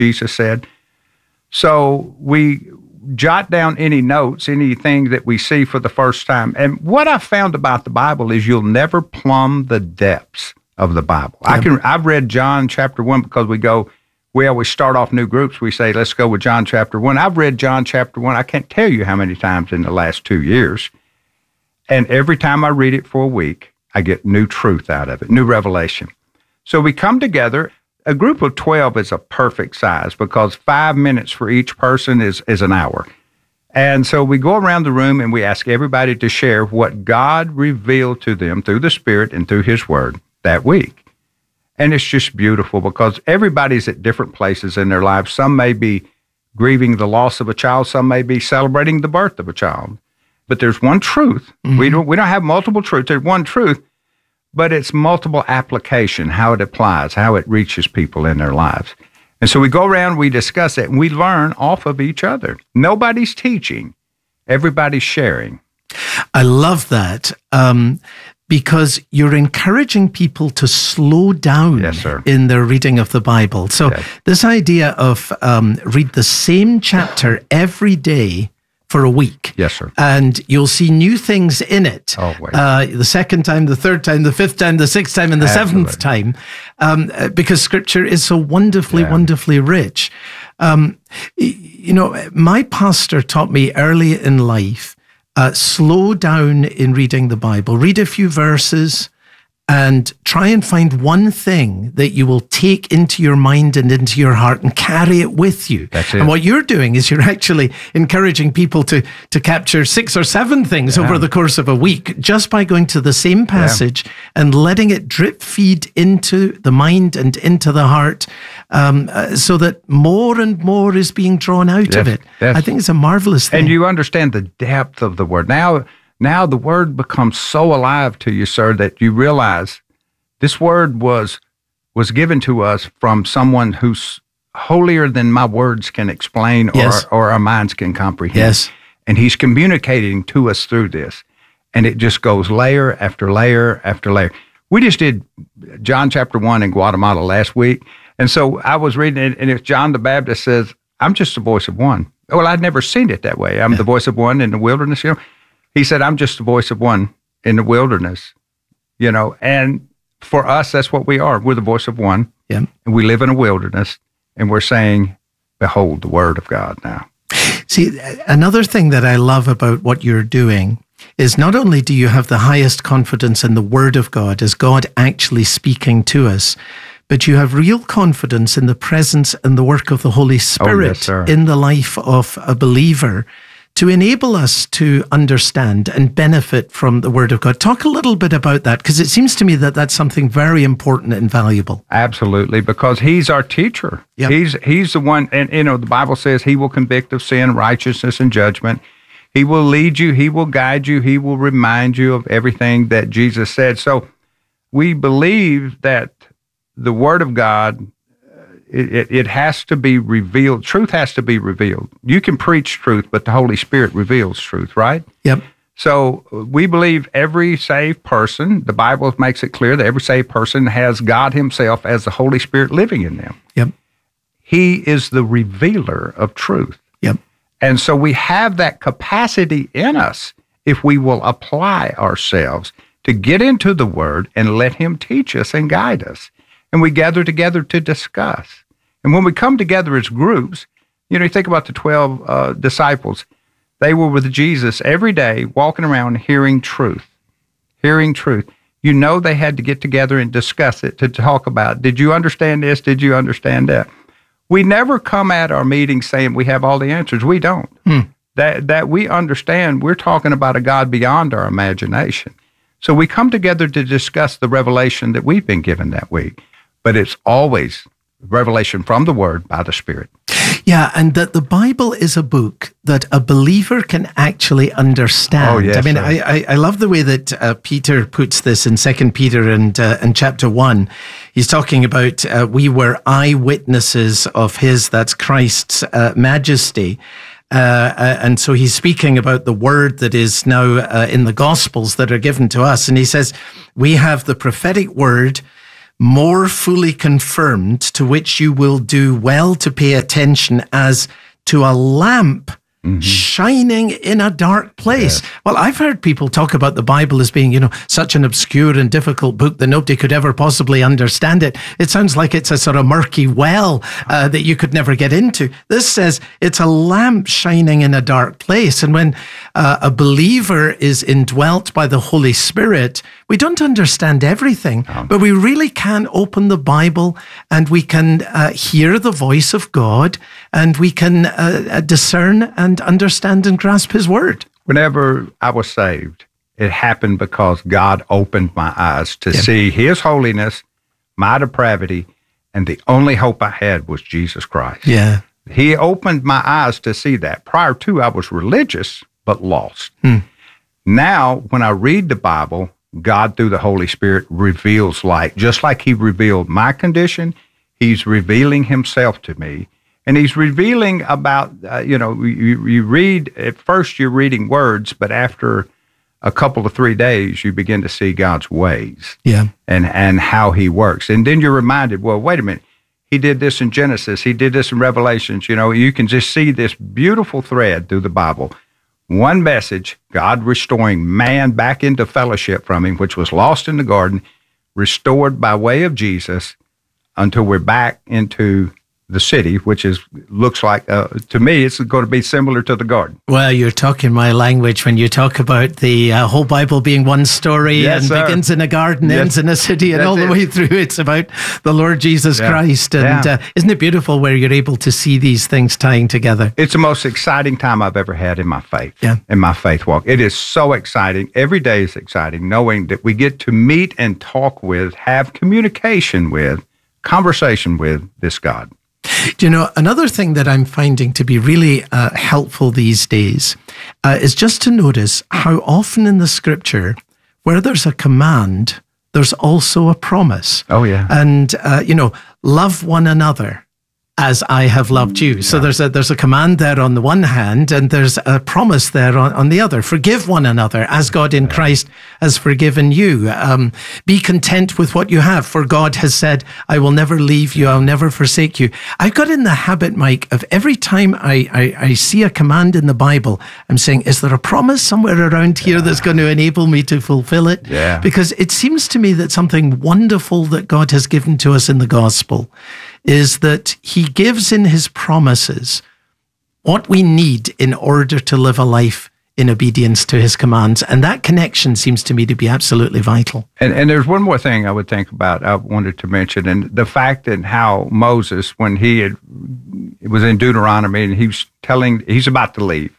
Jesus said. So we jot down any notes, anything that we see for the first time. And what I found about the Bible is you'll never plumb the depths of the Bible. Yep. I've read John chapter 1 because we always start off new groups. We say, let's go with John chapter 1. I've read John chapter 1. I can't tell you how many times in the last 2 years. And every time I read it for a week, I get new truth out of it, new revelation. So we come together. A group of 12 is a perfect size because 5 minutes for each person is an hour. And so we go around the room and we ask everybody to share what God revealed to them through the Spirit and through His Word that week. And it's just beautiful because everybody's at different places in their lives. Some may be grieving the loss of a child. Some may be celebrating the birth of a child. But there's one truth. Mm-hmm. We don't have multiple truths. There's one truth, but it's multiple application, how it applies, how it reaches people in their lives. And so we go around, we discuss it, and we learn off of each other. Nobody's teaching. Everybody's sharing. I love that. Because you're encouraging people to slow down yes, in their reading of the Bible. So yes. This idea of read the same chapter every day for a week. Yes, sir. And you'll see new things in it. Always. The second time, the third time, the fifth time, the sixth time, and the Absolutely. seventh time. Because Scripture is so wonderfully, wonderfully rich. My pastor taught me early in life, slow down in reading the Bible. Read a few verses and try and find one thing that you will take into your mind and into your heart and carry it with you. That's it. And what you're doing is you're actually encouraging people to capture 6 or 7 things over the course of a week just by going to the same passage and letting it drip feed into the mind and into the heart so that more and more is being drawn out of it. Yes. I think it's a marvelous thing. And you understand the depth of the Word. Now the Word becomes so alive to you, sir, that you realize this Word was given to us from someone who's holier than my words can explain or our minds can comprehend. Yes. And He's communicating to us through this. And it just goes layer after layer after layer. We just did John chapter 1 in Guatemala last week. And so I was reading it, and it's John the Baptist says, I'm just the voice of one. Well, I'd never seen it that way. I'm the voice of one in the wilderness, He said, I'm just the voice of one in the wilderness, and for us, that's what we are. We're the voice of one, and we live in a wilderness, and we're saying, behold the Word of God now. See, another thing that I love about what you're doing is not only do you have the highest confidence in the Word of God as God actually speaking to us, but you have real confidence in the presence and the work of the Holy Spirit in the life of a believer to enable us to understand and benefit from the Word of God. Talk a little bit about that, because it seems to me that that's something very important and valuable. Absolutely, because He's our teacher. Yep. He's the one, and the Bible says He will convict of sin, righteousness, and judgment. He will lead you, He will guide you, He will remind you of everything that Jesus said. So we believe that the Word of God, it has to be revealed. Truth has to be revealed. You can preach truth, but the Holy Spirit reveals truth, right? Yep. So we believe every saved person, the Bible makes it clear that every saved person has God Himself as the Holy Spirit living in them. Yep. He is the revealer of truth. Yep. And so we have that capacity in us if we will apply ourselves to get into the Word and let Him teach us and guide us. And we gather together to discuss. And when we come together as groups, you think about the 12 disciples. They were with Jesus every day, walking around hearing truth. They had to get together and discuss it, to talk about, did you understand this? Did you understand that? We never come at our meetings saying we have all the answers. We don't. That we understand, we're talking about a God beyond our imagination. So we come together to discuss the revelation that we've been given that week. But it's always revelation from the Word by the Spirit. Yeah, and that the Bible is a book that a believer can actually understand. Oh, yes, I mean, I love the way that Peter puts this in 2 Peter and chapter 1. He's talking about we were eyewitnesses of His, that's Christ's majesty. And so he's speaking about the Word that is now in the Gospels that are given to us. And he says, we have the prophetic Word, more fully confirmed, to which you will do well to pay attention as to a lamp shining in a dark place. Yes. Well, I've heard people talk about the Bible as being, such an obscure and difficult book that nobody could ever possibly understand it. It sounds like it's a sort of murky well that you could never get into. This says it's a lamp shining in a dark place. And when a believer is indwelt by the Holy Spirit, we don't understand everything, but we really can open the Bible and we can hear the voice of God, and we can discern and understand and grasp His Word. Whenever I was saved, it happened because God opened my eyes to see His holiness, my depravity, and the only hope I had was Jesus Christ. Yeah. He opened my eyes to see that. Prior to, I was religious, but lost. Now, when I read the Bible, God, through the Holy Spirit, reveals light. Just like He revealed my condition, He's revealing Himself to me. And He's revealing about, you read, at first you're reading words, but after a couple of 3 days, you begin to see God's ways and how He works. And then you're reminded, well, wait a minute, He did this in Genesis, He did this in Revelations. You can just see this beautiful thread through the Bible. One message, God restoring man back into fellowship from Him, which was lost in the garden, restored by way of Jesus until we're back into the city, which looks like, to me, it's going to be similar to the garden. Well, you're talking my language when you talk about the whole Bible being one story begins in a garden, ends in a city, and all the way through it's about the Lord Jesus Christ. And isn't it beautiful where you're able to see these things tying together? It's the most exciting time I've ever had in my faith, in my faith walk. It is so exciting. Every day is exciting, knowing that we get to meet and talk with, have communication with, conversation with this God. Do you know, another thing that I'm finding to be really helpful these days is just to notice how often in the Scripture, where there's a command, there's also a promise. Oh, yeah. And, love one another as I have loved you. So there's a command there on the one hand, and there's a promise there on the other. Forgive one another as God in Christ has forgiven you. Be content with what you have, for God has said, I will never leave you, I'll never forsake you. I've got in the habit, Mike, of every time I see a command in the Bible, I'm saying, is there a promise somewhere around here that's going to enable me to fulfill it? Yeah. Because it seems to me that something wonderful that God has given to us in the gospel is that He gives in His promises what we need in order to live a life in obedience to His commands. And that connection seems to me to be absolutely vital. And there's one more thing I would think about, I wanted to mention, and the fact that how Moses, when it was in Deuteronomy, and he's about to leave.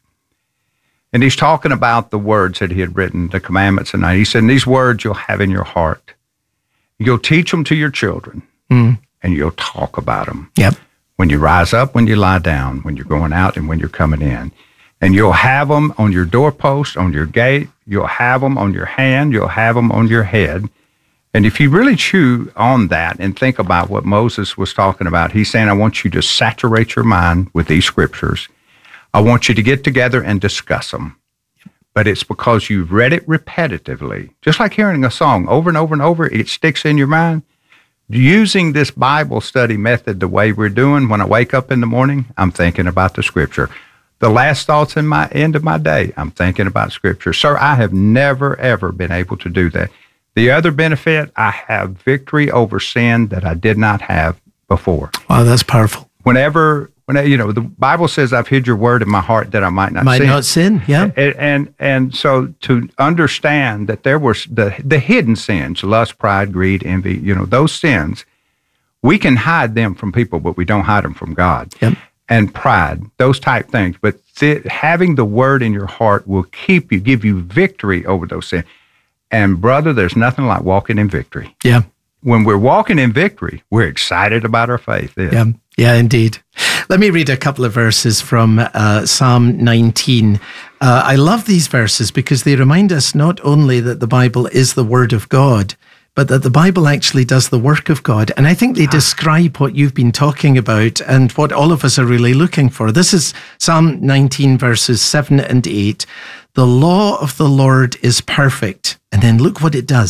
And he's talking about the words that he had written, the commandments, and he said, these words you'll have in your heart. You'll teach them to your children. And you'll talk about them. Yep. When you rise up, when you lie down, when you're going out, and when you're coming in. And you'll have them on your doorpost, on your gate. You'll have them on your hand. You'll have them on your head. And if you really chew on that and think about what Moses was talking about, he's saying, I want you to saturate your mind with these scriptures. I want you to get together and discuss them. But it's because you've read it repetitively. Just like hearing a song over and over and over, it sticks in your mind. Using this Bible study method the way we're doing, when I wake up in the morning, I'm thinking about the Scripture. The last thoughts in my end of my day, I'm thinking about Scripture. Sir, I have never, ever been able to do that. The other benefit, I have victory over sin that I did not have before. Wow, that's powerful. Whenever the Bible says, I've hid your word in my heart that I might not sin. Yeah. And so to understand that there were the hidden sins, lust, pride, greed, envy, those sins, we can hide them from people, but we don't hide them from God. Yep. And pride, those type things. But having the word in your heart will give you victory over those sins. And brother, there's nothing like walking in victory. Yeah. When we're walking in victory, we're excited about our faith. Yeah, indeed. Let me read a couple of verses from Psalm 19. I love these verses because they remind us not only that the Bible is the Word of God, but that the Bible actually does the work of God. And I think they describe what you've been talking about and what all of us are really looking for. This is Psalm 19, verses 7 and 8. The law of the Lord is perfect. And then look what it does.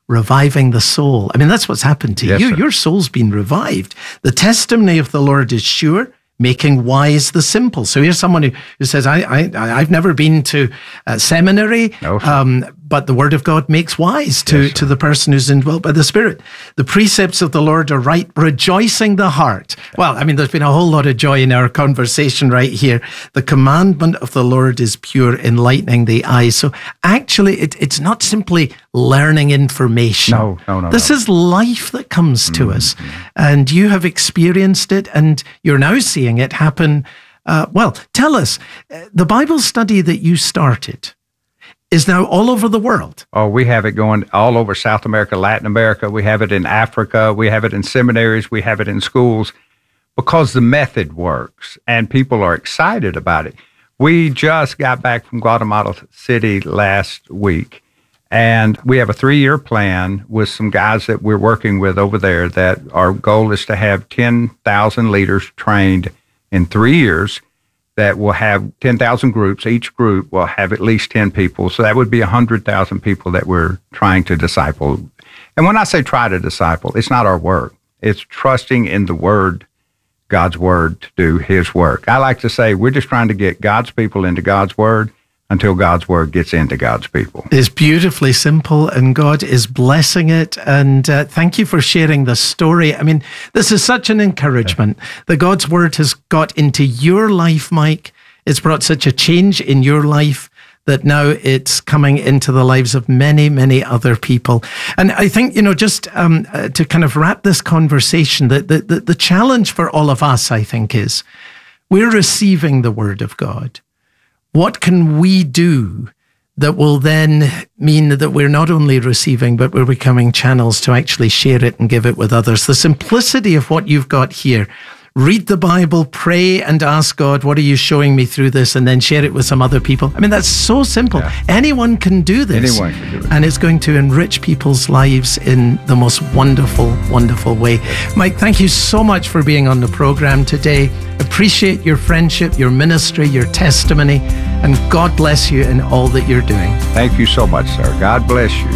reviving the soul. I mean, that's what's happened to Yes, you. sir. Your soul's been revived. The testimony of the Lord is sure, making wise the simple. So here's someone who says, I've never been to seminary, No, sir. but the word of God makes wise to the person who's indwelt by the Spirit. The precepts of the Lord are right, rejoicing the heart. Well, I mean, there's been a whole lot of joy in our conversation right here. The commandment of the Lord is pure, enlightening the eyes. So actually, it's not simply learning information. No. This is life that comes to us. And you have experienced it, and you're now seeing it happen. Well, tell us, the Bible study that you started is now all over the world. Oh, we have it going all over South America, Latin America. We have it in Africa. We have it in seminaries. We have it in schools because the method works and people are excited about it. We just got back from Guatemala City last week, and we have a 3-year plan with some guys that we're working with over there that our goal is to have 10,000 leaders trained in 3 years. That will have 10,000 groups. Each group will have at least 10 people. So that would be 100,000 people that we're trying to disciple. And when I say try to disciple, it's not our work. It's trusting in the Word, God's Word, to do His work. I like to say we're just trying to get God's people into God's Word until God's Word gets into God's people. It's beautifully simple, and God is blessing it. And thank you for sharing the story. I mean, this is such an encouragement that God's Word has got into your life, Mike. It's brought such a change in your life that now it's coming into the lives of many, many other people. And I think, just to kind of wrap this conversation, the challenge for all of us, I think, is we're receiving the Word of God. What can we do that will then mean that we're not only receiving, but we're becoming channels to actually share it and give it with others? The simplicity of what you've got here. Read the Bible, pray and ask God, what are you showing me through this? And then share it with some other people. I mean, that's so simple. Yeah. Anyone can do this. Anyone can do it. And it's going to enrich people's lives in the most wonderful, wonderful way. Mike, thank you so much for being on the program today. Appreciate your friendship, your ministry, your testimony, and God bless you in all that you're doing. Thank you so much, sir. God bless you.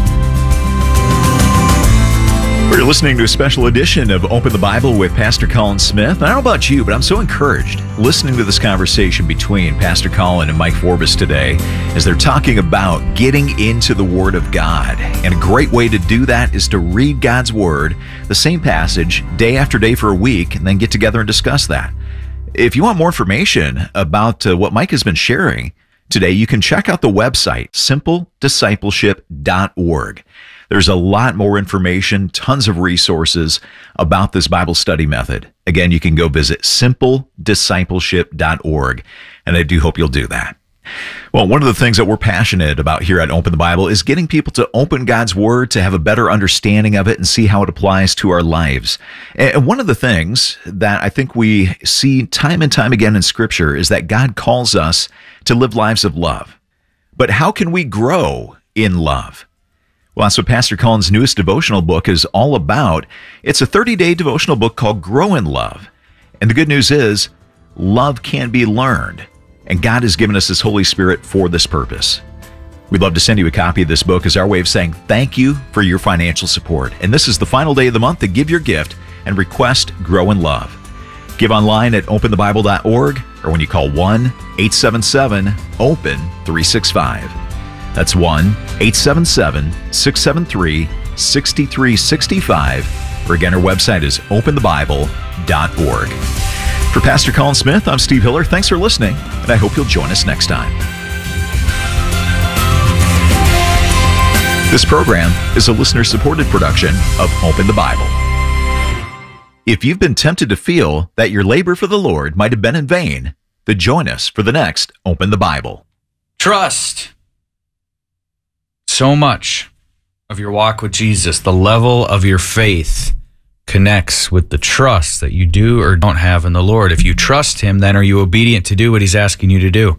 We're listening to a special edition of Open the Bible with Pastor Colin Smith. I don't know about you, but I'm so encouraged listening to this conversation between Pastor Colin and Mike Forbes today as they're talking about getting into the Word of God. And a great way to do that is to read God's Word, the same passage, day after day for a week, and then get together and discuss that. If you want more information about what Mike has been sharing today, you can check out the website, simplediscipleship.org. There's a lot more information, tons of resources about this Bible study method. Again, you can go visit simplediscipleship.org, and I do hope you'll do that. Well, one of the things that we're passionate about here at Open the Bible is getting people to open God's Word, to have a better understanding of it and see how it applies to our lives. And one of the things that I think we see time and time again in Scripture is that God calls us to live lives of love. But how can we grow in love? Well, that's what Pastor Colin's newest devotional book is all about. It's a 30-day devotional book called Grow in Love. And the good news is, love can be learned. And God has given us His Holy Spirit for this purpose. We'd love to send you a copy of this book as our way of saying thank you for your financial support. And this is the final day of the month to give your gift and request Grow in Love. Give online at openthebible.org or when you call 1-877-OPEN-365. That's 1-877-673-6365. Or again, our website is openthebible.org. For Pastor Colin Smith, I'm Steve Hiller. Thanks for listening, and I hope you'll join us next time. This program is a listener-supported production of Open the Bible. If you've been tempted to feel that your labor for the Lord might have been in vain, then join us for the next Open the Bible. Trust. So much of your walk with Jesus, the level of your faith, connects with the trust that you do or don't have in the Lord. If you trust Him, then are you obedient to do what He's asking you to do?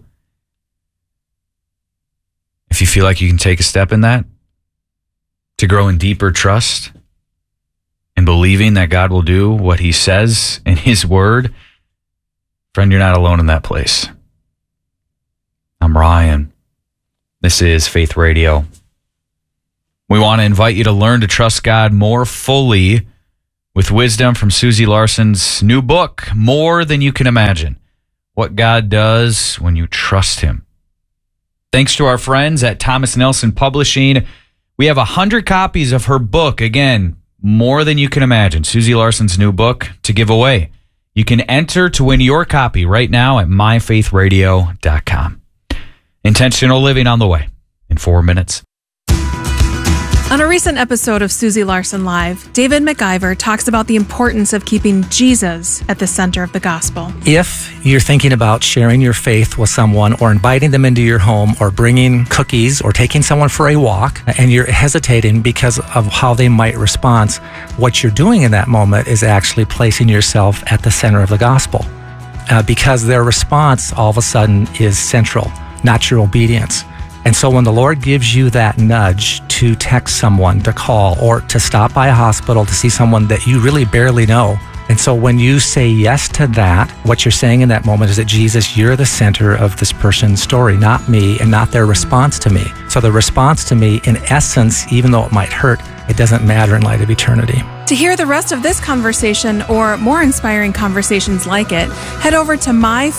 If you feel like you can take a step in that, to grow in deeper trust and believing that God will do what He says in His Word, friend, you're not alone in that place. I'm Ryan. This is Faith Radio. We want to invite you to learn to trust God more fully with wisdom from Susie Larson's new book, More Than You Can Imagine, What God Does When You Trust Him. Thanks to our friends at Thomas Nelson Publishing, we have 100 copies of her book, again, More Than You Can Imagine, Susie Larson's new book, to give away. You can enter to win your copy right now at myfaithradio.com. Intentional living on the way in 4 minutes. On a recent episode of Susie Larson Live, David McIver talks about the importance of keeping Jesus at the center of the gospel. If you're thinking about sharing your faith with someone or inviting them into your home or bringing cookies or taking someone for a walk and you're hesitating because of how they might respond, what you're doing in that moment is actually placing yourself at the center of the gospel because their response all of a sudden is central, not your obedience. And so when the Lord gives you that nudge to text someone, to call, or to stop by a hospital to see someone that you really barely know, and so when you say yes to that, what you're saying in that moment is that, Jesus, you're the center of this person's story, not me, and not their response to me. So the response to me, in essence, even though it might hurt, it doesn't matter in light of eternity. To hear the rest of this conversation or more inspiring conversations like it, head over to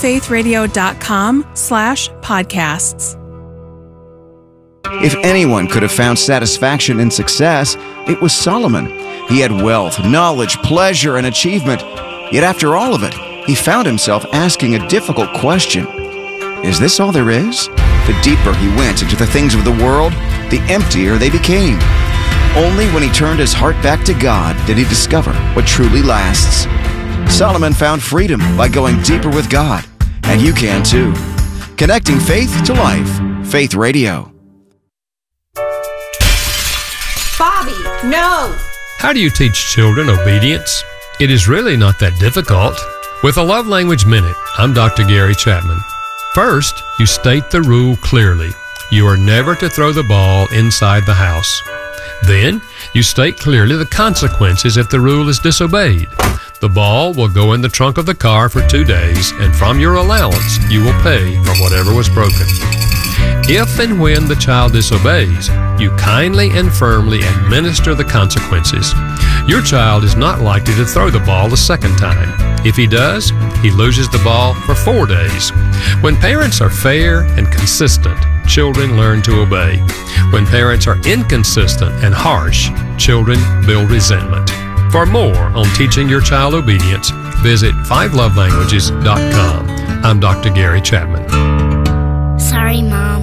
myfaithradio.com/podcasts. If anyone could have found satisfaction in success, it was Solomon. He had wealth, knowledge, pleasure, and achievement. Yet after all of it, he found himself asking a difficult question. Is this all there is? The deeper he went into the things of the world, the emptier they became. Only when he turned his heart back to God did he discover what truly lasts. Solomon found freedom by going deeper with God, and you can too. Connecting faith to life. Faith Radio. Bobby, no! How do you teach children obedience? It is really not that difficult. With a Love Language Minute, I'm Dr. Gary Chapman. First, you state the rule clearly. You are never to throw the ball inside the house. Then, you state clearly the consequences if the rule is disobeyed. The ball will go in the trunk of the car for 2 days, and from your allowance, you will pay for whatever was broken. If and when the child disobeys, you kindly and firmly administer the consequences. Your child is not likely to throw the ball the second time. If he does, he loses the ball for 4 days. When parents are fair and consistent, children learn to obey. When parents are inconsistent and harsh, children build resentment. For more on teaching your child obedience, visit 5lovelanguages.com. I'm Dr. Gary Chapman. Sorry, Mom.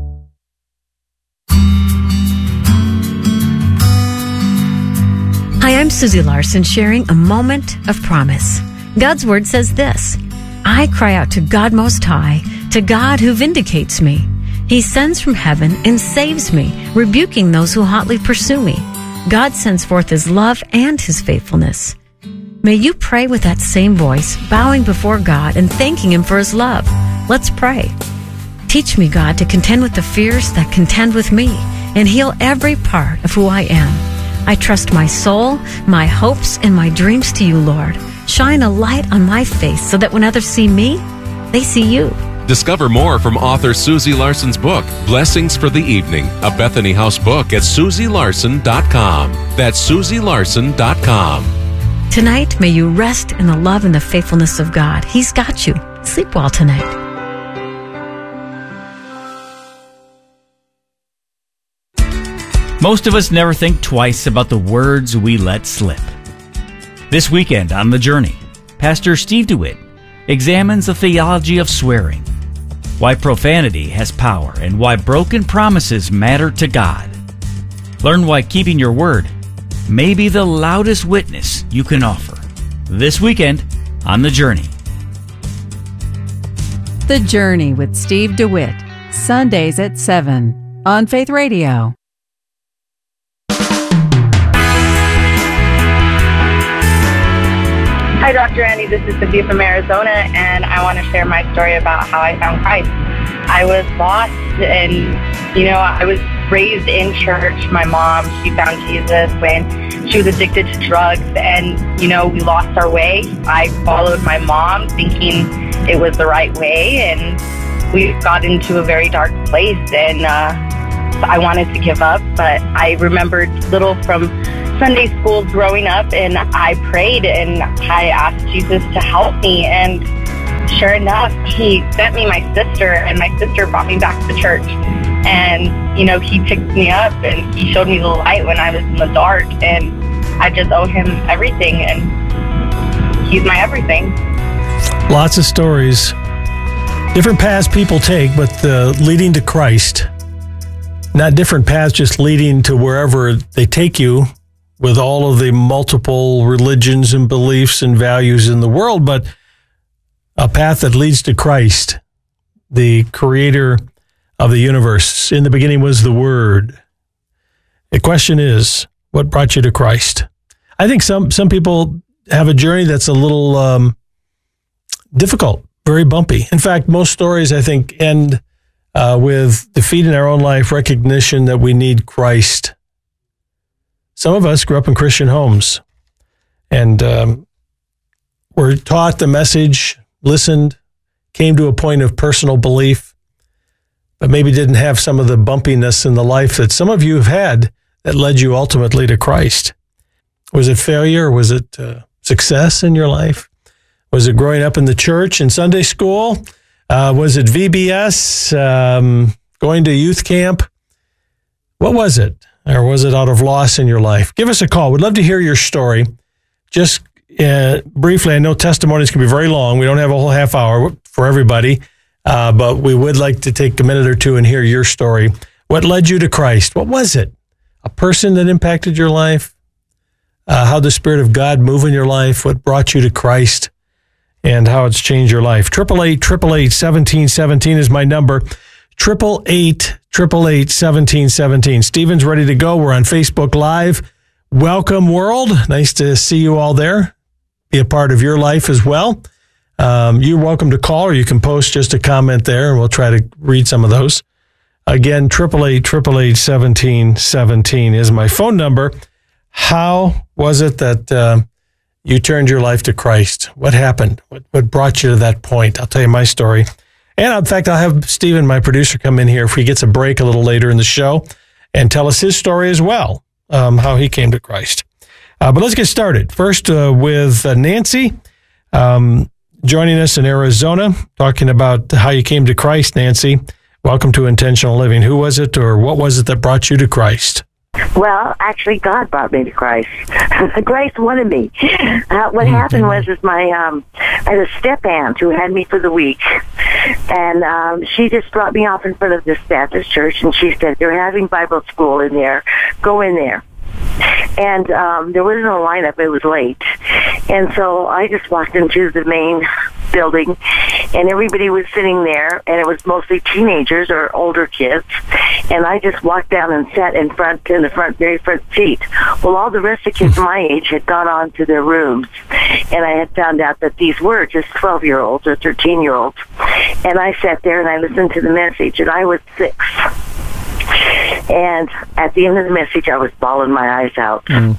Hi, I'm Susie Larson sharing a moment of promise. God's Word says this: I cry out to God Most High, to God who vindicates me. He sends from heaven and saves me, rebuking those who hotly pursue me. God sends forth His love and His faithfulness. May you pray with that same voice, bowing before God and thanking Him for His love. Let's pray. Teach me, God, to contend with the fears that contend with me and heal every part of who I am. I trust my soul, my hopes, and my dreams to you, Lord. Shine a light on my face so that when others see me, they see you. Discover more from author Susie Larson's book, Blessings for the Evening, a Bethany House book at SusieLarson.com. That's SusieLarson.com. Tonight, may you rest in the love and the faithfulness of God. He's got you. Sleep well tonight. Most of us never think twice about the words we let slip. This weekend on The Journey, Pastor Steve DeWitt examines the theology of swearing, why profanity has power, and why broken promises matter to God. Learn why keeping your word may be the loudest witness you can offer. This weekend on The Journey. The Journey with Steve DeWitt, Sundays at 7 on Faith Radio. Hi, Dr. Andy. This is Cynthia from Arizona, and I want to share my story about how I found Christ. I was lost, and, I was raised in church. My mom, she found Jesus when she was addicted to drugs, and, we lost our way. I followed my mom thinking it was the right way, and we got into a very dark place, and I wanted to give up, but I remembered little from Sunday school growing up, and I prayed and I asked Jesus to help me, and sure enough, he sent me my sister, and my sister brought me back to church. And, you know, he picked me up and he showed me the light when I was in the dark, and I just owe him everything, and he's my everything. Lots of stories. Different paths people take, but leading to Christ. Not different paths, just leading to wherever they take you with all of the multiple religions and beliefs and values in the world, but a path that leads to Christ, the creator of the universe. In the beginning was the Word. The question is, what brought you to Christ? I think some people have a journey that's a little difficult, very bumpy. In fact, most stories, I think, end with defeat in our own life, recognition that we need Christ. Some of us grew up in Christian homes and were taught the message, listened, came to a point of personal belief, but maybe didn't have some of the bumpiness in the life that some of you have had that led you ultimately to Christ. Was it failure? Was it success in your life? Was it growing up in the church in Sunday school? Was it VBS, going to youth camp? What was it? Or was it out of loss in your life? Give us a call. We'd love to hear your story. Just briefly, I know testimonies can be very long. We don't have a whole half hour for everybody, but we would like to take a minute or two and hear your story. What led you to Christ? What was it? A person that impacted your life? How the Spirit of God moved in your life? What brought you to Christ? And how it's changed your life. 888-888-1717 is my number. 888-888-1717. Stephen's ready to go. We're on Facebook Live. Welcome, world. Nice to see you all there. Be a part of your life as well. You're welcome to call, or you can post just a comment there, and we'll try to read some of those. Again, 888-888-1717 is my phone number. How was it that you turned your life to Christ? What happened? What brought you to that point? I'll tell you my story. And in fact, I'll have Stephen, my producer, come in here if he gets a break a little later in the show and tell us his story as well, how he came to Christ. But let's get started. First with Nancy joining us in Arizona, talking about how you came to Christ. Nancy, welcome to Intentional Living. Who was it, or what was it that brought you to Christ? Well, actually, God brought me to Christ. Grace wanted me. What happened was I had a step aunt who had me for the week, and she just dropped me off in front of this Baptist church, and she said, "They're having Bible school in there. Go in there." And there wasn't a lineup. It was late. And so I just walked into the main building, and everybody was sitting there, and it was mostly teenagers or older kids. And I just walked down and sat in the very front seat. Well, all the rest of the kids my age had gone on to their rooms, and I had found out that these were just 12-year-olds or 13-year-olds. And I sat there and I listened to the message, and I was 6. And at the end of the message, I was bawling my eyes out. And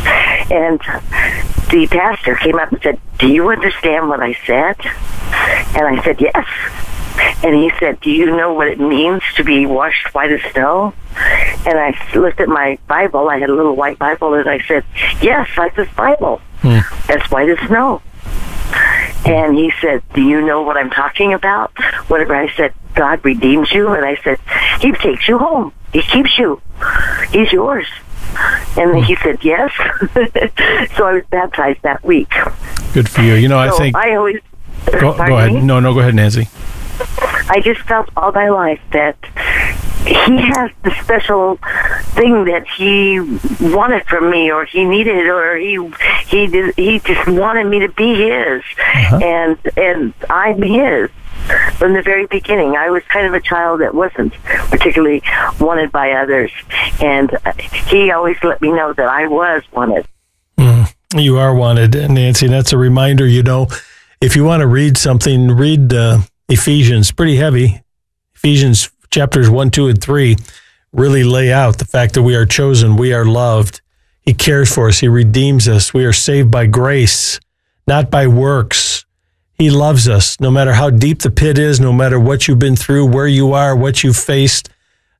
the pastor came up and said, "Do you understand what I said?" And I said, "Yes." And he said, "Do you know what it means to be washed white as snow?" And I looked at my Bible. I had a little white Bible, and I said, "Yes, like this Bible. That's white as snow." And he said, "Do you know what I'm talking about?" Whatever I said, "God redeems you." And I said, "He takes you home. He keeps you. He's yours." And he said, "Yes." So I was baptized that week. Good for you. You know, I think... I always... Go ahead. No, go ahead, Nancy. I just felt all my life that he has the special thing that he wanted from me, or he needed, or he just wanted me to be his, and I'm his. From the very beginning, I was kind of a child that wasn't particularly wanted by others, and he always let me know that I was wanted. You are wanted, Nancy. That's a reminder. You know, if you want to read something, read Ephesians. Pretty heavy. Ephesians chapters 1, 2, and 3 really lay out the fact that we are chosen, we are loved. He cares for us. He redeems us. We are saved by grace, not by works. He loves us no matter how deep the pit is, no matter what you've been through, where you are, what you've faced.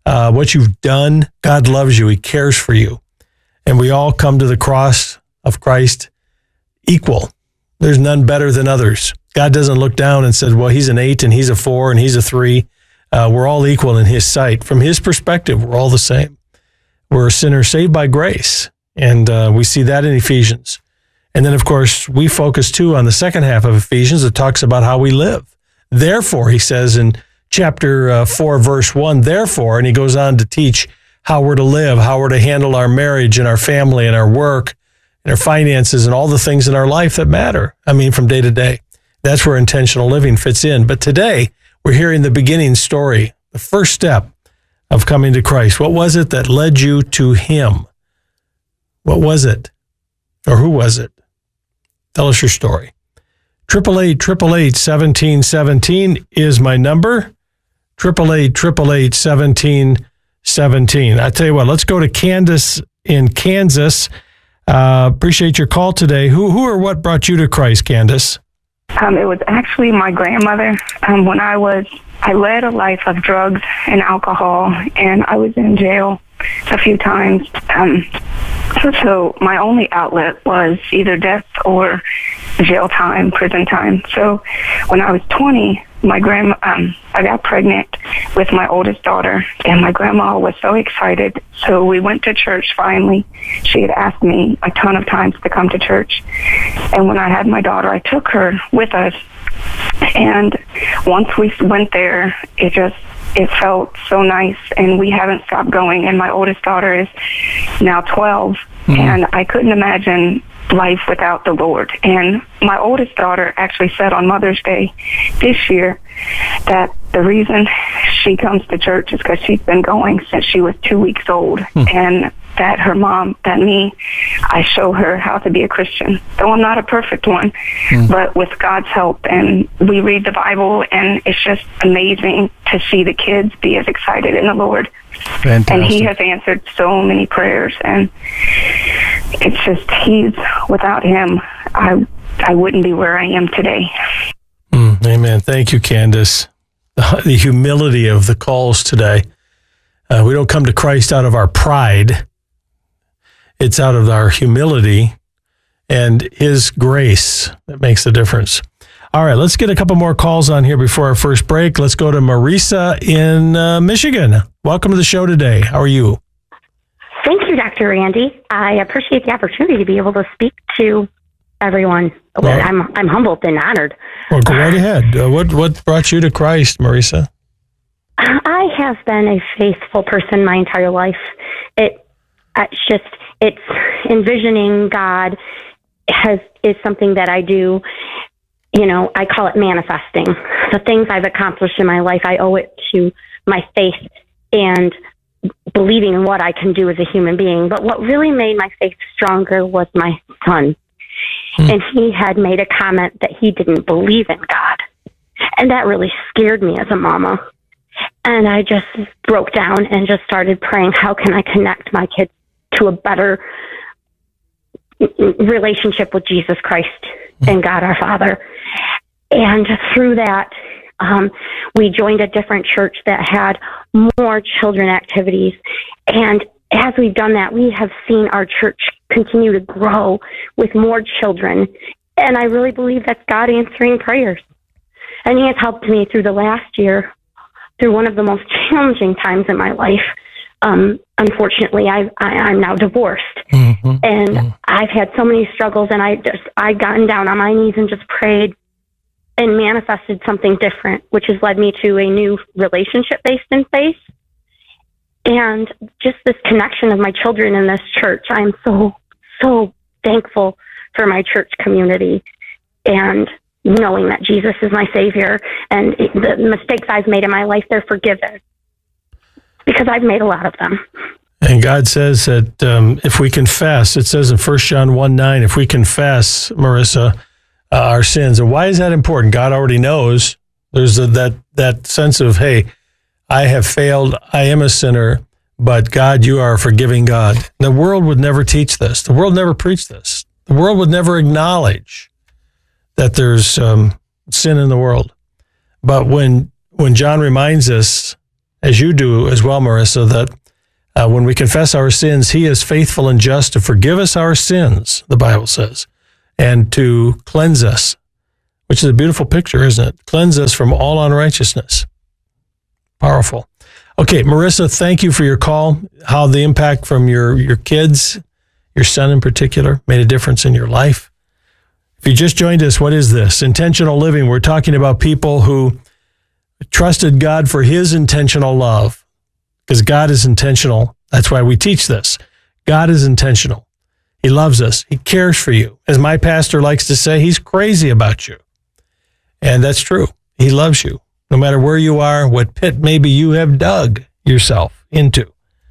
what you've done. God loves you. He cares for you. And we all come to the cross of Christ equal. There's none better than others. God doesn't look down and says, well, he's an 8 and he's a 4 and he's a 3. We're all equal in his sight. From his perspective, we're all the same. We're sinners saved by grace. And we see that in Ephesians. And then, of course, we focus too on the second half of Ephesians that talks about how we live. Therefore, he says in chapter 4, verse 1, therefore, and he goes on to teach how we're to live, how we're to handle our marriage and our family and our work and our finances and all the things in our life that matter. I mean, from day to day. That's where intentional living fits in. But today, we're hearing the beginning story, the first step of coming to Christ. What was it that led you to him? What was it? Or who was it? Tell us your story. 888-888-1717 is my number. 888-888-1717. I tell you what, let's go to Candace in Kansas. Appreciate your call today. Who or what brought you to Christ, Candace? It was actually my grandmother. When I led a life of drugs and alcohol, and I was in jail a few times. So my only outlet was either death or jail time, prison time. So when I was 20, I got pregnant with my oldest daughter, and my grandma was so excited. So we went to church finally. She had asked me a ton of times to come to church. And when I had my daughter, I took her with us. And once we went there, it felt so nice, and we haven't stopped going. And my oldest daughter is now 12, and I couldn't imagine life without the Lord. And my oldest daughter actually said on Mother's Day this year that the reason she comes to church is because she's been going since she was 2 weeks old, and that her mom, I show her how to be a Christian. Though I'm not a perfect one, but with God's help, and we read the Bible, and it's just amazing to see the kids be as excited in the Lord. Fantastic. And he has answered so many prayers, and it's just, without him, I wouldn't be where I am today. Amen. Thank you, Candace. The humility of the calls today. We don't come to Christ out of our pride. It's out of our humility and his grace that makes the difference. All right, let's get a couple more calls on here before our first break. Let's go to Marisa in Michigan. Welcome to the show today. How are you? Thank you, Dr. Randy. I appreciate the opportunity to be able to speak to everyone. Well, I'm humbled and honored. Well, go right ahead. What brought you to Christ, Marisa? I have been a faithful person my entire life. It's envisioning God is something that I do. You know, I call it manifesting. The things I've accomplished in my life, I owe it to my faith and believing in what I can do as a human being. But what really made my faith stronger was my son. And he had made a comment that he didn't believe in God. And that really scared me as a mama. And I just broke down and just started praying, how can I connect my kids to a better relationship with Jesus Christ and God our Father? And through that, we joined a different church that had more children activities. And as we've done that, we have seen our church continue to grow with more children. And I really believe that's God answering prayers. And he has helped me through the last year, through one of the most challenging times in my life. Unfortunately, I'm now divorced. And I've had so many struggles, and I've gotten down on my knees and just prayed and manifested something different, which has led me to a new relationship based in faith. And just this connection of my children in this church. I'm so thankful for my church community and knowing that Jesus is my Savior, and the mistakes I've made in my life, they're forgiven because I've made a lot of them. And God says that if we confess, it says in 1 John 1:9, if we confess, Marisa, our sins. And why is that important? God already knows. There's that sense of, hey, I have failed. I am a sinner, but God, you are a forgiving God. The world would never teach this. The world never preached this. The world would never acknowledge that there's sin in the world. But when John reminds us, as you do as well, Marissa, that when we confess our sins, he is faithful and just to forgive us our sins, the Bible says, and to cleanse us, which is a beautiful picture, isn't it? Cleanse us from all unrighteousness. Powerful. Okay, Marissa, thank you for your call. How the impact from your kids, your son in particular, made a difference in your life. If you just joined us, what is this? Intentional living. We're talking about people who trusted God for his intentional love, because God is intentional. That's why we teach this. God is intentional. He loves us. He cares for you. As my pastor likes to say, he's crazy about you. And that's true. He loves you. No matter where you are, what pit maybe you have dug yourself into,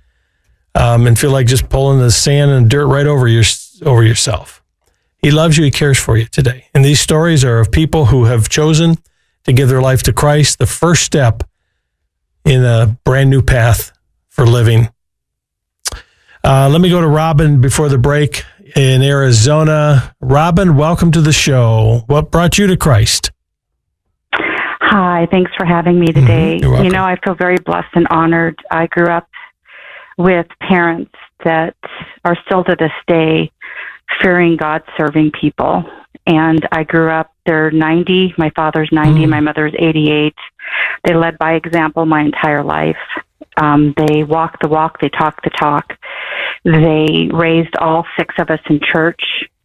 and feel like just pulling the sand and dirt right over yourself. He loves you. He cares for you today. And these stories are of people who have chosen to give their life to Christ, the first step in a brand new path for living. Let me go to Robin before the break in Arizona. Robin, welcome to the show. What brought you to Christ? Hi, thanks for having me today. You're welcome. You know, I feel very blessed and honored. I grew up with parents that are still to this day fearing God, serving people. And I grew up, they're 90, my father's 90, my mother's 88. They led by example my entire life. They walked the walk, they talked the talk. They raised all 6 of us in church.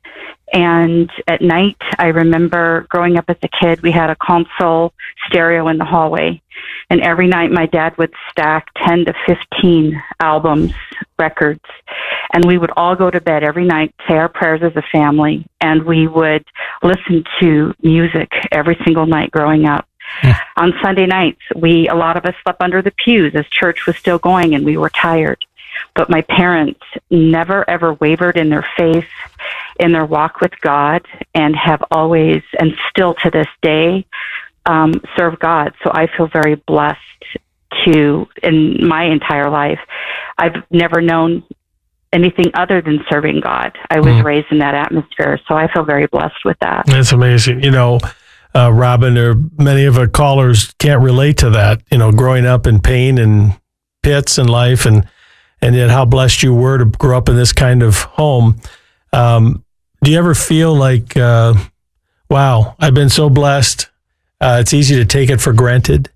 And at night, I remember growing up as a kid, we had a console stereo in the hallway. And every night my dad would stack 10 to 15 albums, records. And we would all go to bed every night, say our prayers as a family. And we would listen to music every single night growing up. On Sunday nights, a lot of us slept under the pews as church was still going and we were tired. But my parents never, ever wavered in their faith, in their walk with God, and have always, and still to this day, serve God. So I feel very blessed in my entire life, I've never known anything other than serving God. I was raised in that atmosphere, so I feel very blessed with that. That's amazing. You know, Robin, or many of our callers can't relate to that, you know, growing up in pain and pits in life, and yet how blessed you were to grow up in this kind of home. Do you ever feel like, wow, I've been so blessed, it's easy to take it for granted?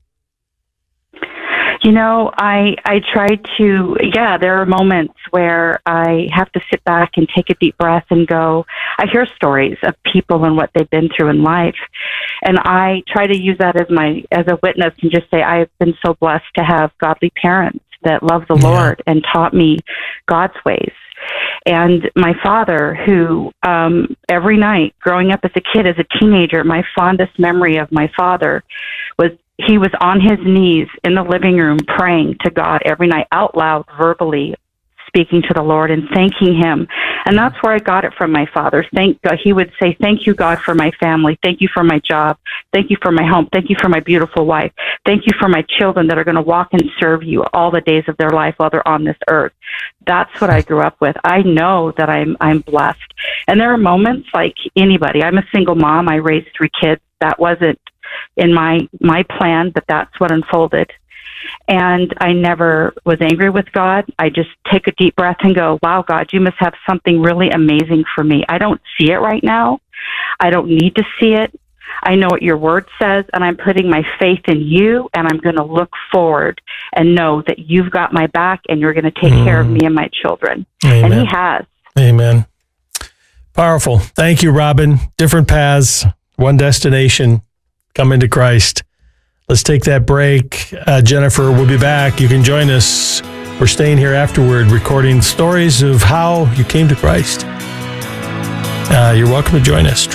You know, I try to, there are moments where I have to sit back and take a deep breath and go, I hear stories of people and what they've been through in life. And I try to use that as a witness and just say, I've been so blessed to have godly parents that love the Lord and taught me God's ways. And my father, who every night growing up as a kid, as a teenager, my fondest memory of my father was he was on his knees in the living room praying to God every night out loud, verbally speaking to the Lord and thanking him. And that's where I got it from my father. Thank God. He would say, thank you, God, for my family. Thank you for my job. Thank you for my home. Thank you for my beautiful wife. Thank you for my children that are going to walk and serve you all the days of their life while they're on this earth. That's what I grew up with. I know that I'm blessed. And there are moments like anybody. I'm a single mom. I raised 3 kids. That wasn't in my plan, but that's what unfolded. And I never was angry with God. I just take a deep breath and go, wow, God, you must have something really amazing for me. I don't see it right now. I don't need to see it. I know what your word says, and I'm putting my faith in you, and I'm going to look forward and know that you've got my back and you're going to take care of me and my children. Amen. And he has. Amen. Powerful. Thank you, Robin. Different paths, one destination, coming to Christ. Let's take that break. Jennifer will be back. You can join us. We're staying here afterward, recording stories of how you came to Christ. You're welcome to join us.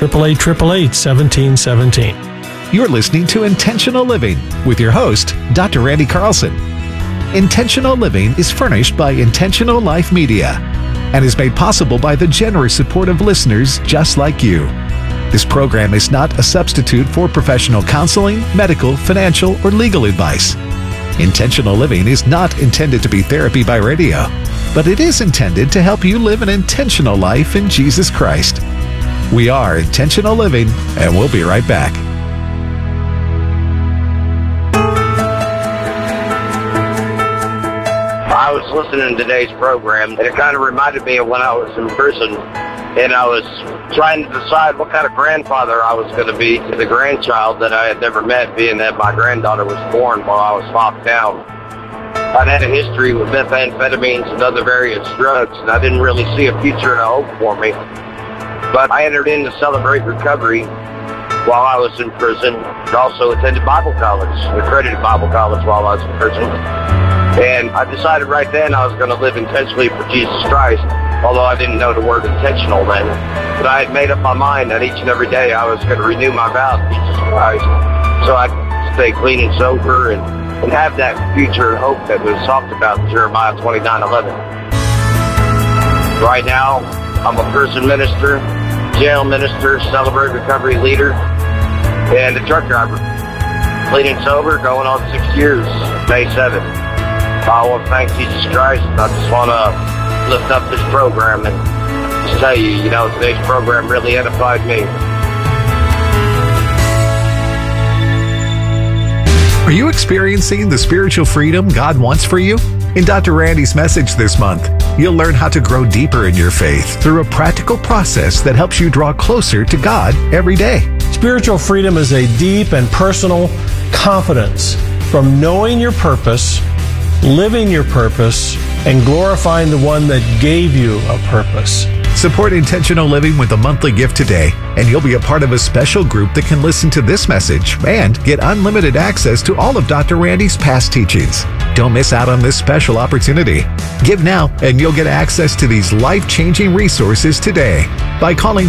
888-888-1717. You're listening to Intentional Living with your host, Dr. Randy Carlson. Intentional Living is furnished by Intentional Life Media and is made possible by the generous support of listeners just like you. This program is not a substitute for professional counseling, medical, financial, or legal advice. Intentional Living is not intended to be therapy by radio, but it is intended to help you live an intentional life in Jesus Christ. We are Intentional Living, and we'll be right back. I was listening to today's program, and it kind of reminded me of when I was in prison, and I was trying to decide what kind of grandfather I was going to be to the grandchild that I had never met, being that my granddaughter was born while I was locked down. I'd had a history with methamphetamines and other various drugs, and I didn't really see a future and a hope for me. But I entered into Celebrate Recovery while I was in prison, and also attended Bible college, accredited Bible college while I was in prison. And I decided right then I was going to live intentionally for Jesus Christ, although I didn't know the word intentional then. But I had made up my mind that each and every day I was going to renew my vow to Jesus Christ, so I could stay clean and sober and have that future and hope that was talked about in Jeremiah 29:11. Right now, I'm a prison minister, jail minister, Celebrate Recovery leader, and a truck driver. Clean and sober, going on 6 years, May 7th. I want to thank Jesus Christ, and I just want to lift up this program and just tell you, today's program really edified me. Are you experiencing the spiritual freedom God wants for you? In Dr. Randy's message this month, you'll learn how to grow deeper in your faith through a practical process that helps you draw closer to God every day. Spiritual freedom is a deep and personal confidence from knowing your purpose, living your purpose, and glorifying the one that gave you a purpose. Support Intentional Living with a monthly gift today, and you'll be a part of a special group that can listen to this message and get unlimited access to all of Dr. Randy's past teachings. Don't miss out on this special opportunity. Give now, and you'll get access to these life-changing resources today by calling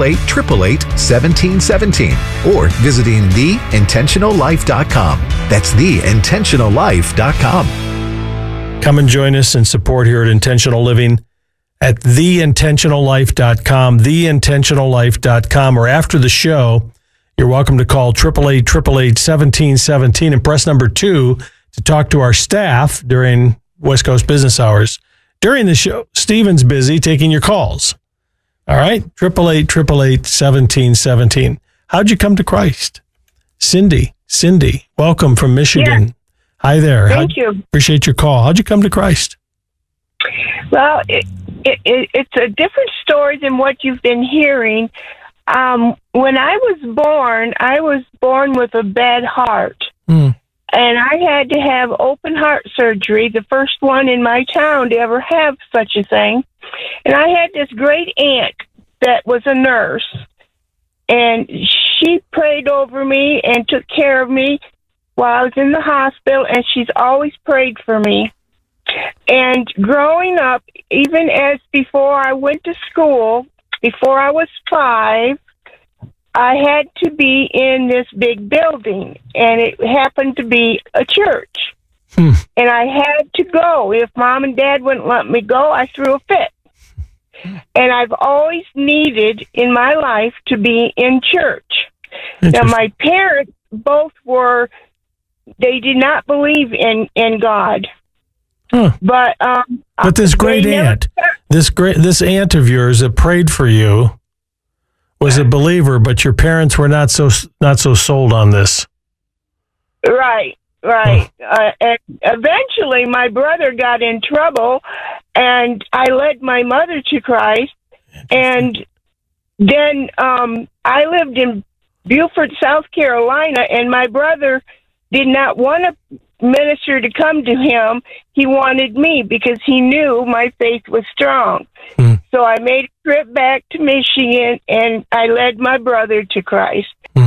888-888-1717 or visiting theintentionallife.com. That's theintentionallife.com. Come and join us and support here at Intentional Living at theintentionallife.com, theintentionallife.com, or after the show, you're welcome to call 888-888-1717 and press number 2 to talk to our staff during West Coast business hours. During the show, Stephen's busy taking your calls. All right, 888-888-1717. How'd you come to Christ? Cindy, welcome from Michigan. Yeah. Hi there. Thank you. Appreciate your call. How'd you come to Christ? Well, it's a different story than what you've been hearing. When I was born with a bad heart. And I had to have open heart surgery, the first one in my town to ever have such a thing. And I had this great aunt that was a nurse, and she prayed over me and took care of me while I was in the hospital, and she's always prayed for me. And growing up, even as before I went to school, before I was 5, I had to be in this big building, and it happened to be a church. And I had to go. If Mom and Dad wouldn't let me go, I threw a fit. And I've always needed in my life to be in church. Now, my parents both they did not believe in God. But this great aunt, this aunt of yours that prayed for you was a believer, but your parents were not so sold on this. Right. And eventually, my brother got in trouble, and I led my mother to Christ. And then I lived in Beaufort, South Carolina, and my brother did not want a minister to come to him. He wanted me because he knew my faith was strong. So I made a trip back to Michigan, and I led my brother to Christ.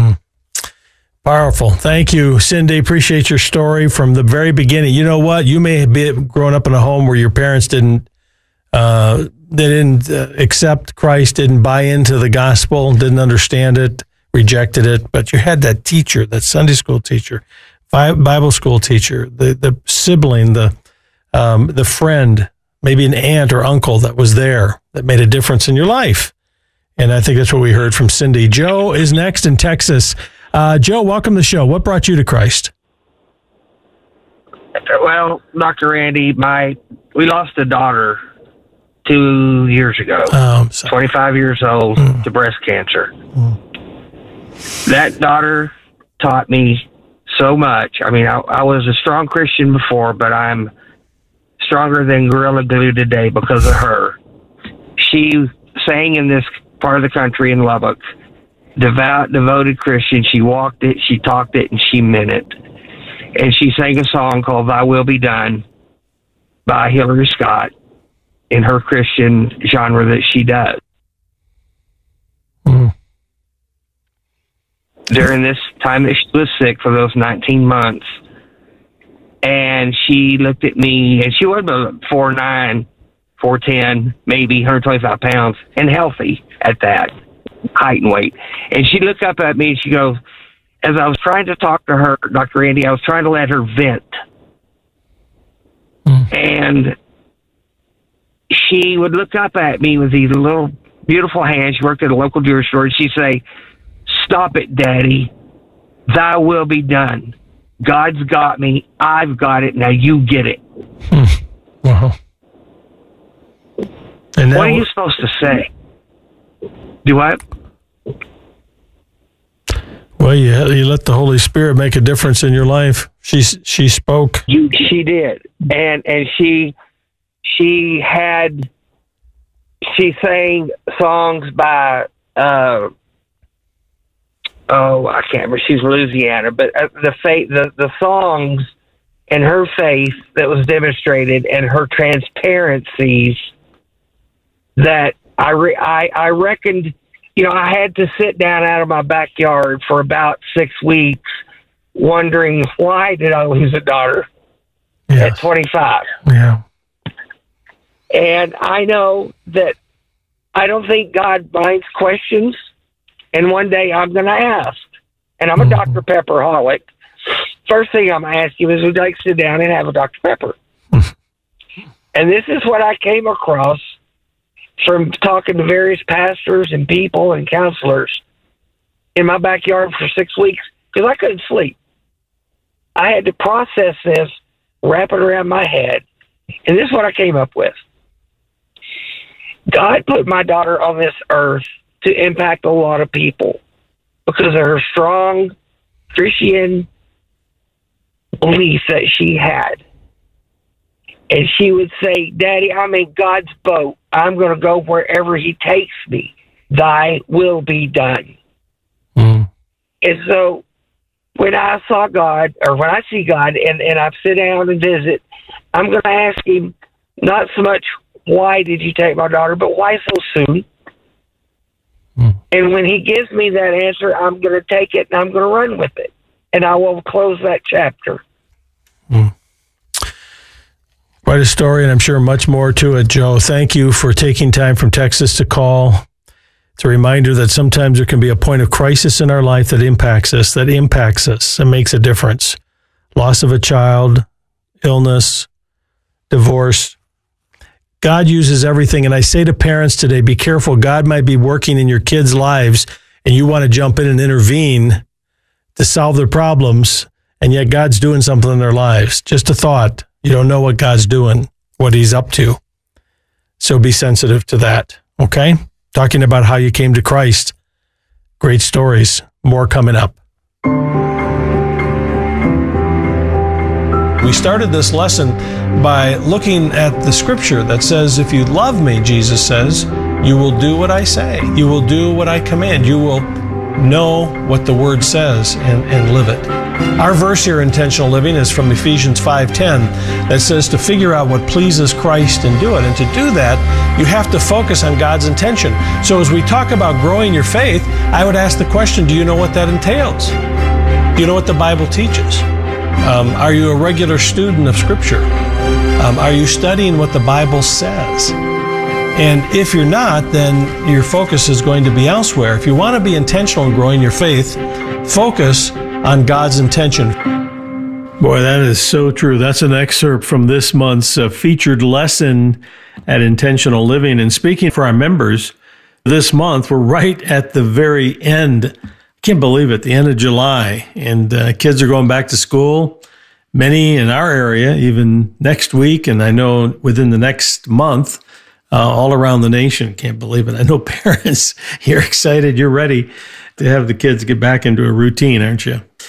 Powerful. Thank you, Cindy. Appreciate your story from the very beginning. You know what? You may have been growing up in a home where your parents didn't accept Christ, didn't buy into the gospel, didn't understand it, rejected it, but you had that teacher, that Sunday school teacher, Bible school teacher, the sibling, the friend, maybe an aunt or uncle that was there that made a difference in your life. And I think that's what we heard from Cindy. Joe is next in Texas. Joe, welcome to the show. What brought you to Christ? Well, Dr. Randy, we lost a daughter 2 years ago, 25 years old, to breast cancer. That daughter taught me so much. I mean, I was a strong Christian before, but I'm stronger than Gorilla Glue today because of her. She sang in this part of the country in Lubbock. Devout, devoted Christian. She walked it, she talked it, and she meant it. And she sang a song called Thy Will Be Done by Hillary Scott in her Christian genre that she does. During this time that she was sick for those 19 months. And she looked at me, and she was about 4'9", 4'10", maybe 125 pounds, and healthy at that height and weight. And she looked up at me, and she goes, as I was trying to talk to her, Dr. Randy, I was trying to let her vent. And she would look up at me with these little beautiful hands. She worked at a local jewelry store, and she'd say, "Stop it, Daddy. Thy will be done. God's got me. I've got it. Now you get it." Wow. And what are you supposed to say? Do what? Well, you let the Holy Spirit make a difference in your life. She spoke. She did, and she sang songs by I can't remember. She's Louisiana, but the songs and her faith that was demonstrated and her transparencies that I reckoned. I had to sit down out of my backyard for about 6 weeks wondering, why did I lose a daughter at 25? Yeah. And I know that I don't think God minds questions. And one day I'm going to ask. And I'm a Dr. Pepper-holic. First thing I'm going to ask you is, would you like to sit down and have a Dr. Pepper? And this is what I came across from talking to various pastors and people and counselors in my backyard for 6 weeks, because I couldn't sleep. I had to process this, wrap it around my head, and this is what I came up with. God put my daughter on this earth to impact a lot of people because of her strong Christian belief that she had. And she would say, "Daddy, I'm in God's boat. I'm going to go wherever he takes me. Thy will be done." And so when I saw God, or when I see God, and I sit down and visit, I'm going to ask him not so much, why did you take my daughter, but why so soon? And when he gives me that answer, I'm going to take it and I'm going to run with it. And I will close that chapter. Quite a story, and I'm sure much more to it, Joe. Thank you for taking time from Texas to call. It's a reminder that sometimes there can be a point of crisis in our life that impacts us and makes a difference. Loss of a child, illness, divorce. God uses everything, and I say to parents today, be careful. God might be working in your kids' lives, and you want to jump in and intervene to solve their problems, and yet God's doing something in their lives. Just a thought. You don't know what God's doing, what he's up to. So be sensitive to that, okay? Talking about how you came to Christ. Great stories. More coming up. We started this lesson by looking at the scripture that says, if you love me, Jesus says, you will do what I say. You will do what I command. You will know what the word says and live it. Our verse here, Intentional Living, is from Ephesians 5:10 that says to figure out what pleases Christ and do it. And to do that, you have to focus on God's intention. So as we talk about growing your faith, I would ask the question, do you know what that entails? Do you know what the Bible teaches? Are you a regular student of Scripture? Are you studying what the Bible says? And if you're not, then your focus is going to be elsewhere. If you want to be intentional in growing your faith, focus on God's intention. Boy, that is so true. That's an excerpt from this month's featured lesson at Intentional Living. And speaking for our members, this month, we're right at the very end. I can't believe it, the end of July. And kids are going back to school. Many in our area, even next week, and I know within the next month, all around the nation. Can't believe it. I know parents, you're excited. You're ready to have the kids get back into a routine, aren't you?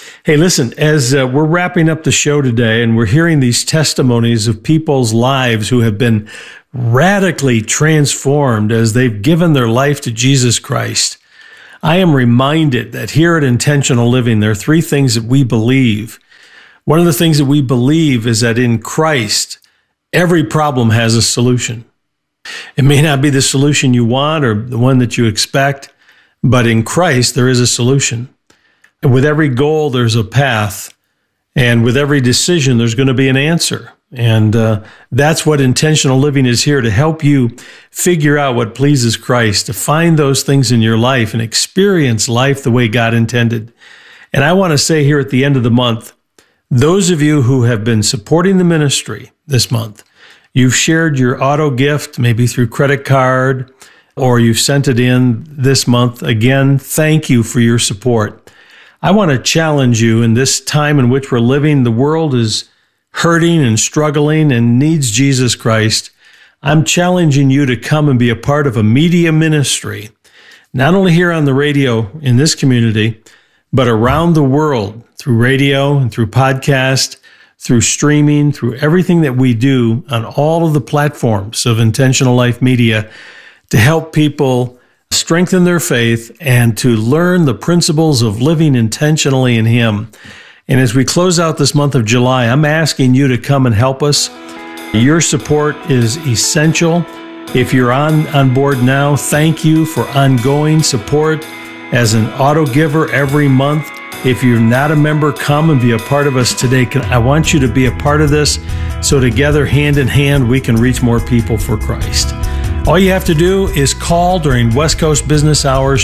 Hey, listen, as we're wrapping up the show today and we're hearing these testimonies of people's lives who have been radically transformed as they've given their life to Jesus Christ, I am reminded that here at Intentional Living, there are three things that we believe. One of the things that we believe is that in Christ, every problem has a solution. It may not be the solution you want or the one that you expect, but in Christ, there is a solution. And with every goal, there's a path. And with every decision, there's going to be an answer. And that's what Intentional Living is here, to help you figure out what pleases Christ, to find those things in your life and experience life the way God intended. And I want to say here at the end of the month, those of you who have been supporting the ministry this month, you've shared your auto gift, maybe through credit card, or you've sent it in this month. Again, thank you for your support. I want to challenge you in this time in which we're living. The world is hurting and struggling and needs Jesus Christ. I'm challenging you to come and be a part of a media ministry, not only here on the radio in this community, but around the world through radio and through podcast, through streaming, through everything that we do on all of the platforms of Intentional Life Media, to help people strengthen their faith and to learn the principles of living intentionally in Him. And as we close out this month of July, I'm asking you to come and help us. Your support is essential. If you're on board now, thank you for ongoing support as an auto giver every month. If you're not a member, come and be a part of us today. I want you to be a part of this so together, hand in hand, we can reach more people for Christ. All you have to do is call during West Coast business hours,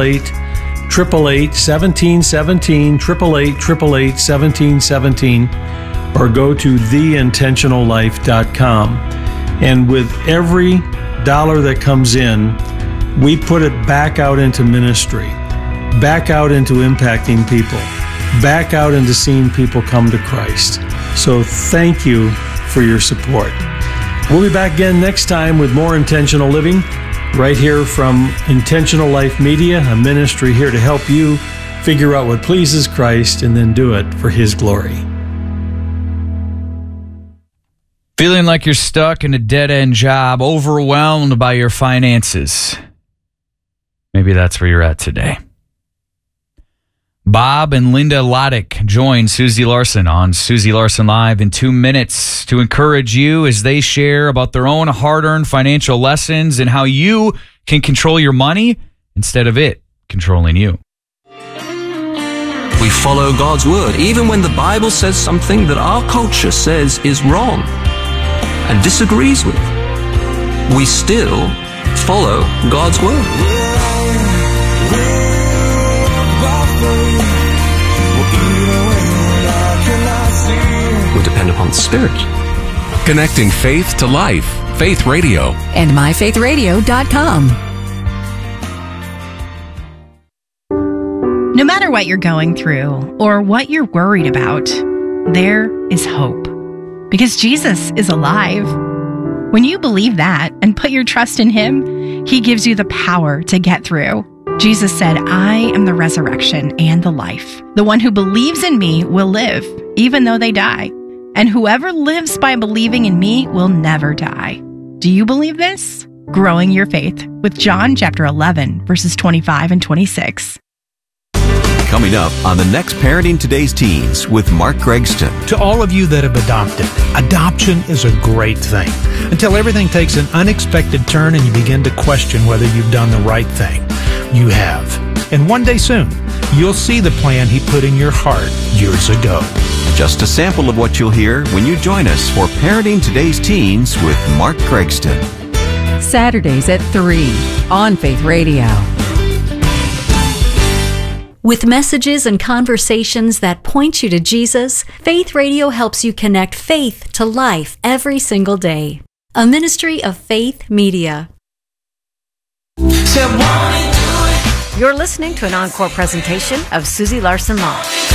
888-1717, 888-1717, or go to theintentionallife.com. And with every dollar that comes in, we put it back out into ministry, back out into impacting people, back out into seeing people come to Christ. So thank you for your support. We'll be back again next time with more Intentional Living, right here from Intentional Life Media, a ministry here to help you figure out what pleases Christ and then do it for His glory. Feeling like you're stuck in a dead-end job, overwhelmed by your finances. Maybe that's where you're at today. Bob and Linda Loddick join Susie Larson on Susie Larson Live in 2 minutes to encourage you as they share about their own hard-earned financial lessons and how you can control your money instead of it controlling you. We follow God's word, even when the Bible says something that our culture says is wrong and disagrees with. We still follow God's word. We depend upon the Spirit. Connecting faith to life. Faith Radio. And myfaithradio.com. No matter what you're going through or what you're worried about, there is hope. Because Jesus is alive. When you believe that and put your trust in Him, He gives you the power to get through. Jesus said, "I am the resurrection and the life. The one who believes in me will live, even though they die. And whoever lives by believing in me will never die." Do you believe this? Growing your faith with John chapter 11, verses 25 and 26. Coming up on the next Parenting Today's Teens with Mark Gregston. To all of you that have adopted, adoption is a great thing until everything takes an unexpected turn and you begin to question whether you've done the right thing. You have. And one day soon, you'll see the plan He put in your heart years ago. Just a sample of what you'll hear when you join us for Parenting Today's Teens with Mark Gregston. Saturdays at 3 on Faith Radio. With messages and conversations that point you to Jesus, Faith Radio helps you connect faith to life every single day. A ministry of Faith Media. You're listening to an encore presentation of Susie Larson Live.